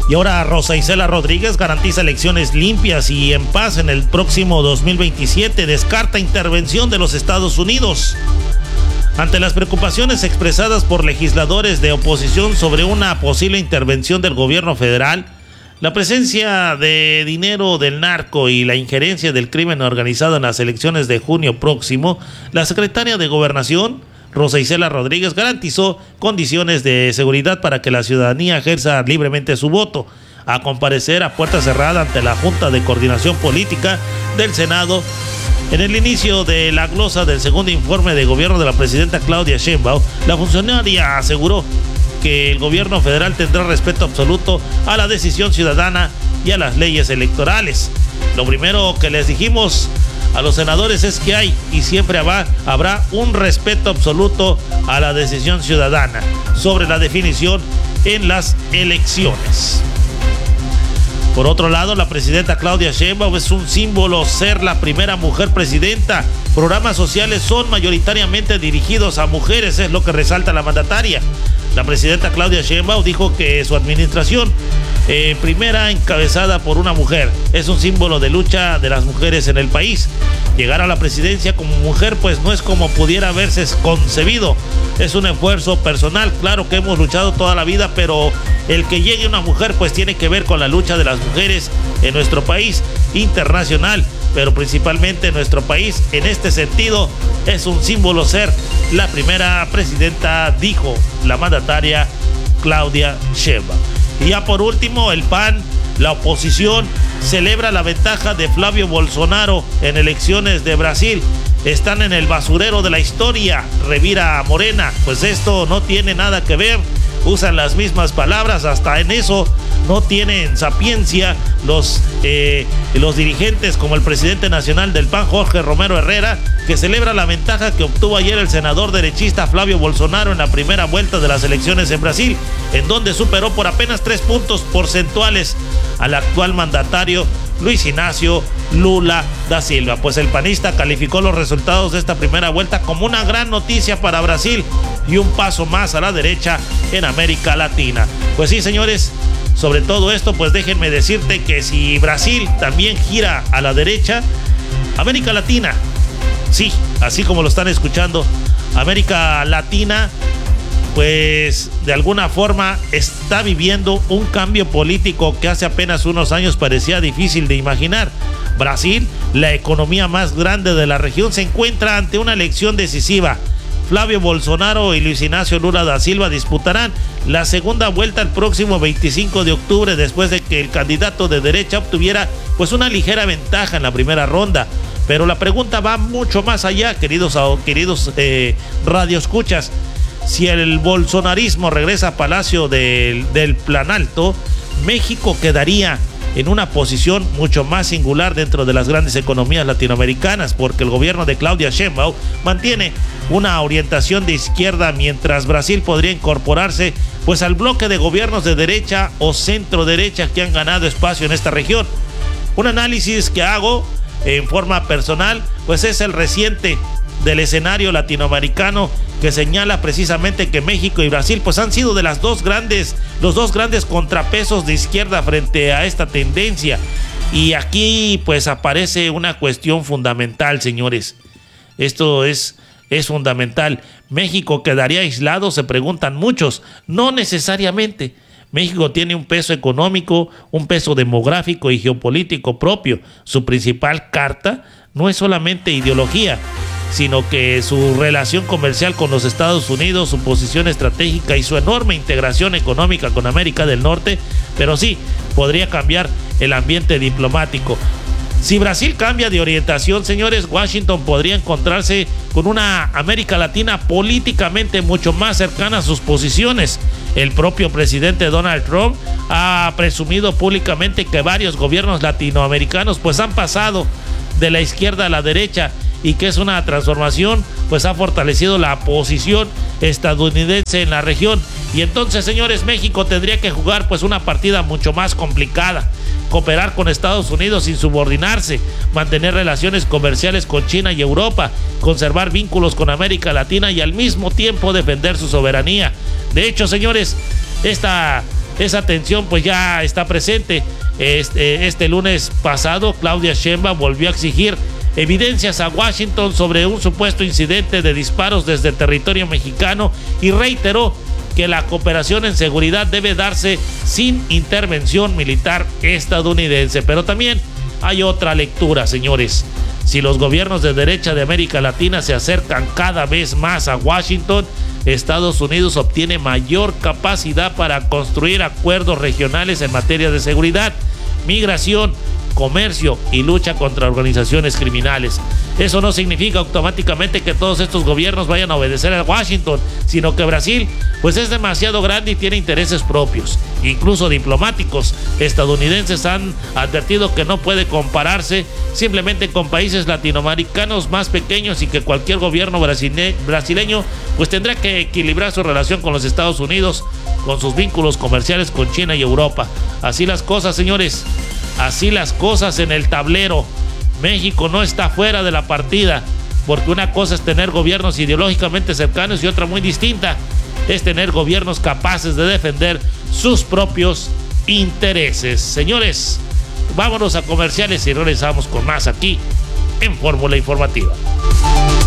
Y ahora Rosa Isela Rodríguez garantiza elecciones limpias y en paz en el próximo 2027. Descarta intervención de los Estados Unidos. Ante las preocupaciones expresadas por legisladores de oposición sobre una posible intervención del gobierno federal, la presencia de dinero del narco y la injerencia del crimen organizado en las elecciones de junio próximo, la secretaria de Gobernación, Rosa Isela Rodríguez, garantizó condiciones de seguridad para que la ciudadanía ejerza libremente su voto, a comparecer a puerta cerrada ante la Junta de Coordinación Política del Senado. En el inicio de la glosa del segundo informe de gobierno de la presidenta Claudia Sheinbaum, la funcionaria aseguró que el gobierno federal tendrá respeto absoluto a la decisión ciudadana y a las leyes electorales. Lo primero que les dijimos a los senadores es que hay y siempre habrá un respeto absoluto a la decisión ciudadana sobre la definición en las elecciones. Por otro lado, la presidenta Claudia Sheinbaum es un símbolo ser la primera mujer presidenta. Programas sociales son mayoritariamente dirigidos a mujeres, es lo que resalta la mandataria. La presidenta Claudia Sheinbaum dijo que su administración, primera encabezada por una mujer, es un símbolo de lucha de las mujeres en el país. Llegar a la presidencia como mujer pues no es como pudiera haberse concebido, es un esfuerzo personal. Claro que hemos luchado toda la vida, pero el que llegue una mujer pues tiene que ver con la lucha de las mujeres en nuestro país, internacional, pero principalmente en nuestro país. En este sentido es un símbolo ser la primera presidenta, dijo la mandataria Claudia Sheinbaum. Y ya por último, el PAN, la oposición, celebra la ventaja de Flavio Bolsonaro en elecciones de Brasil. Están en el basurero de la historia, revira Morena. Pues esto no tiene nada que ver. Usan las mismas palabras, hasta en eso no tienen sapiencia los dirigentes, como el presidente nacional del PAN, Jorge Romero Herrera, que celebra la ventaja que obtuvo ayer el senador derechista Flavio Bolsonaro en la primera vuelta de las elecciones en Brasil, en donde superó por apenas 3 puntos porcentuales al actual mandatario Luis Ignacio Lula da Silva. Pues el panista calificó los resultados de esta primera vuelta como una gran noticia para Brasil y un paso más a la derecha en América Latina. Pues sí, señores, sobre todo esto, pues déjenme decirte que si Brasil también gira a la derecha, América Latina, sí, así como lo están escuchando, América Latina, pues de alguna forma está viviendo un cambio político que hace apenas unos años parecía difícil de imaginar. Brasil, la economía más grande de la región, se encuentra ante una elección decisiva. Flavio Bolsonaro y Luis Ignacio Lula da Silva disputarán la segunda vuelta el próximo 25 de octubre, después de que el candidato de derecha obtuviera pues una ligera ventaja en la primera ronda. Pero la pregunta va mucho más allá, queridos radioescuchas. Si el bolsonarismo regresa a Palacio del Planalto, México quedaría en una posición mucho más singular dentro de las grandes economías latinoamericanas, porque el gobierno de Claudia Sheinbaum mantiene una orientación de izquierda, mientras Brasil podría incorporarse pues al bloque de gobiernos de derecha o centro derecha que han ganado espacio en esta región. Un análisis que hago en forma personal pues es el reciente del escenario latinoamericano, que señala precisamente que México y Brasil pues han sido de los dos grandes contrapesos de izquierda frente a esta tendencia. Y aquí pues aparece una cuestión fundamental, señores. Esto es fundamental. ¿México quedaría aislado?, se preguntan muchos. No necesariamente. México tiene un peso económico, un peso demográfico y geopolítico propio. Su principal carta no es solamente ideología, sino que su relación comercial con los Estados Unidos, su posición estratégica y su enorme integración económica con América del Norte. Pero sí, podría cambiar el ambiente diplomático. Si Brasil cambia de orientación, señores, Washington podría encontrarse con una América Latina políticamente mucho más cercana a sus posiciones. El propio presidente Donald Trump ha presumido públicamente que varios gobiernos latinoamericanos pues han pasado de la izquierda a la derecha, y que es una transformación pues ha fortalecido la posición estadounidense en la región. Y entonces, señores, México tendría que jugar pues una partida mucho más complicada: cooperar con Estados Unidos sin subordinarse, mantener relaciones comerciales con China y Europa, conservar vínculos con América Latina y al mismo tiempo defender su soberanía. De hecho, señores, esta esa tensión pues ya está presente. Este lunes pasado, Claudia Sheinbaum volvió a exigir evidencias a Washington sobre un supuesto incidente de disparos desde el territorio mexicano y reiteró que la cooperación en seguridad debe darse sin intervención militar estadounidense. Pero también hay otra lectura, señores. Si los gobiernos de derecha de América Latina se acercan cada vez más a Washington, Estados Unidos obtiene mayor capacidad para construir acuerdos regionales en materia de seguridad, migración, comercio y lucha contra organizaciones criminales. Eso no significa automáticamente que todos estos gobiernos vayan a obedecer a Washington, sino que Brasil pues es demasiado grande y tiene intereses propios, incluso diplomáticos. Estadounidenses han advertido que no puede compararse simplemente con países latinoamericanos más pequeños y que cualquier gobierno brasileño pues tendrá que equilibrar su relación con los Estados Unidos, con sus vínculos comerciales con China y Europa. Así las cosas, señores. Así las cosas en el tablero. México no está fuera de la partida, porque una cosa es tener gobiernos ideológicamente cercanos y otra muy distinta es tener gobiernos capaces de defender sus propios intereses. Señores, vámonos a comerciales y regresamos con más aquí en Fórmula Informativa.